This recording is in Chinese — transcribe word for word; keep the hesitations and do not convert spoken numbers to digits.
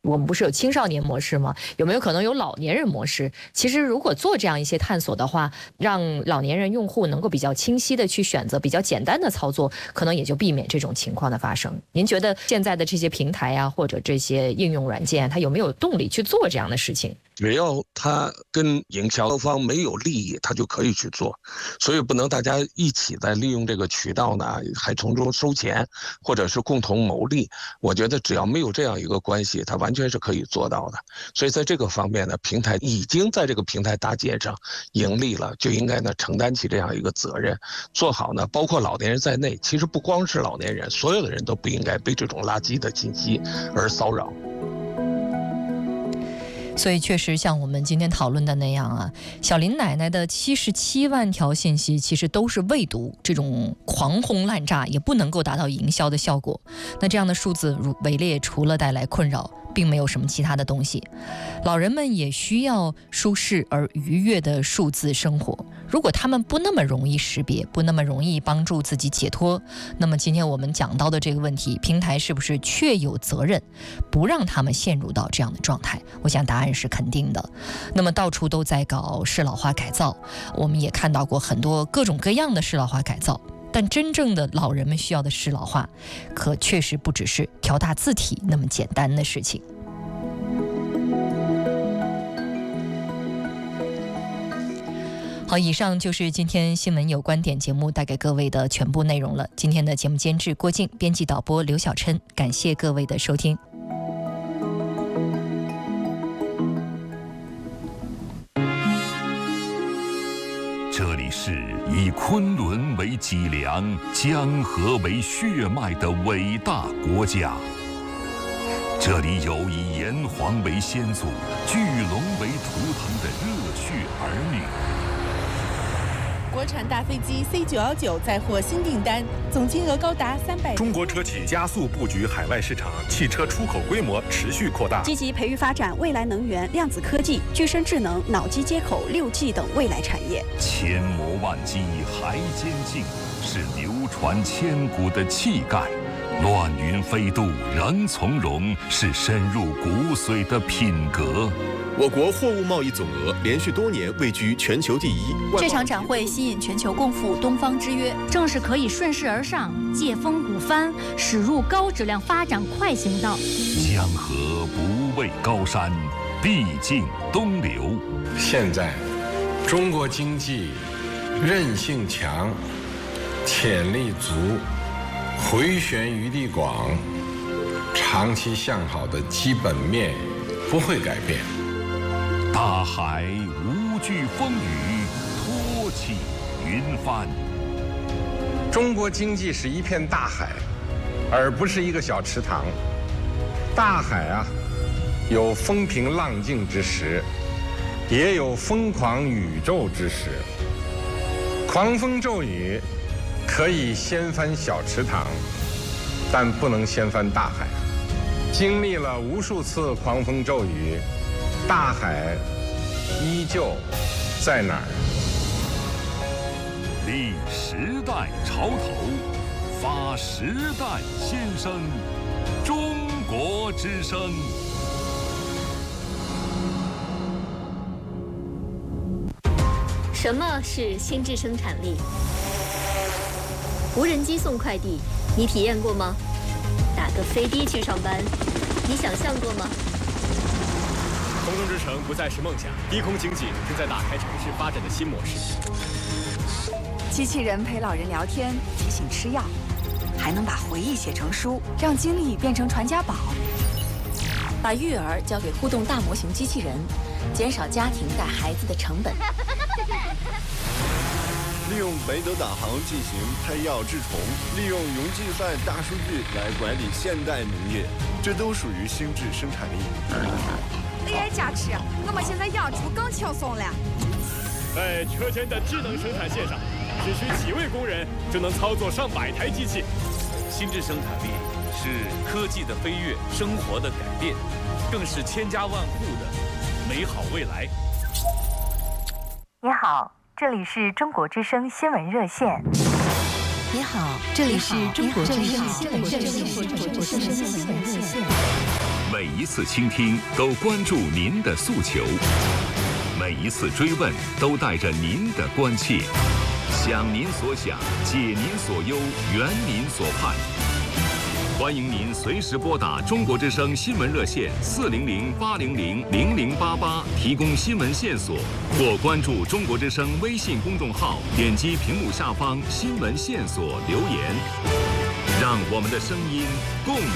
我们不是有青少年模式吗？有没有可能有老年人模式？其实如果做这样一些探索的话，让老年人用户能够比较清晰的去选择比较简单的操作，可能也就避免这种情况的发生。您觉得现在的这些平台啊，或者这些应用软件，它有没有动力去做这样的事情？ 只要他跟营销方没有利益，他就可以去做，所以不能大家一起在利用这个渠道呢，还从中收钱，或者是共同牟利。我觉得只要没有这样一个关系，它完全是可以做到的。所以在这个方面呢，平台已经在这个平台搭建上盈利了，就应该呢承担起这样一个责任，做好呢，包括老年人在内，其实不光是老年人，所有的人都不应该被这种垃圾的信息而骚扰。 所以确实像我们今天讨论的那样啊，小林奶奶的七十七万条信息其实都是未读，这种狂轰滥炸也不能够达到营销的效果。那这样的数字围猎除了带来困扰，并没有什么其他的东西。老人们也需要舒适而愉悦的数字生活，如果他们不那么容易识别，不那么容易帮助自己解脱，那么今天我们讲到的这个问题，平台是不是确有责任不让他们陷入到这样的状态？我想答案是肯定的。那么到处都在搞适老化改造，我们也看到过很多各种各样的适老化改造，但真正的老人们需要的适老化，可确实不只是调大字体那么简单的事情。好，以上就是今天新闻有观点节目带给各位的全部内容了。今天的节目监制郭靖，编辑导播刘小琛，感谢各位的收听。 这里是以昆仑为脊梁、江河为血脉的伟大国家。这里有以炎黄为先祖、巨龙为图腾的热血儿女。 国产大飞机 C 九一九再获新订单，总金额高达三百。 中国车企加速布局海外市场，汽车出口规模持续扩大， 积极培育发展未来能源、量子科技、具身智能、脑机接口、六 G 等未来产业。 千磨万击还坚劲，是流传千古的气概；乱云飞渡仍从容，是深入骨髓的品格。 我国货物贸易总额连续多年位居全球第一。 这场展会吸引全球共赴东方之约， 正是可以顺势而上，借风鼓帆，驶入高质量发展快行道。 江河不畏高山，必尽东流。 现在，中国经济韧性强，潜力足，回旋余地广，长期向好的基本面不会改变。 大海无惧风雨，托起云帆。 中国经济是一片大海，而不是一个小池塘。大海啊，有风平浪静之时，也有疯狂宇宙之时。狂风骤雨可以掀翻小池塘，但不能掀翻大海。经历了无数次狂风骤雨，大海依旧在哪儿？ 立时代潮头，发时代先声，中国之声。 什么是心智生产力？无人机送快递，你体验过吗？打个飞的去上班，你想象过吗？ 空中之城不再是梦想，低空经济正在打开城市发展的新模式。 机器人陪老人聊天，提醒吃药，还能把回忆写成书，让经历变成传家宝。 把育儿交给互动大模型机器人，减少家庭带孩子的成本。 利用北斗导航进行配药治虫，利用云计算大数据来管理现代农业，这都属于心智生产力。 A I 加持，我们现在养猪更轻松了。 在车间的智能生产线上，只需几位工人就能操作上百台机器。 心智生产力是科技的飞跃，生活的改变，更是千家万户的美好未来。 你好，这里是中国之声新闻热线。 你好，这里是中国之声新闻热线。 每每一次倾听都关注您的诉求，每一次追问都带着您的关切。想您所想，解您所忧，圆您所盼。欢迎您随时拨打中国之声新闻热线四零零八零零零零八八提供新闻线索，或关注中国之声微信公众号，点击屏幕下方新闻线索留言，让我们的声音共